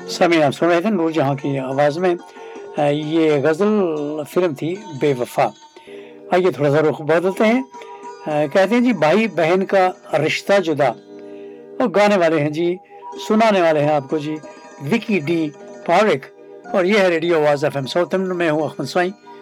सामीन आप सुन रहे थे नूरजहां की आवाज़ में ये गज़ल फ़िल्म थी बेवफ़ा। आइए थोड़ा सा रुख बदलते हैं। कहते हैं जी भाई बहन का रिश्ता जुदा, और गाने वाले हैं जी, सुनाने वाले हैं आपको जी विकी डी पारिक, और ये है रेडियो आवाज़ FM साउथर्न में हूँ अहमद स्वाई।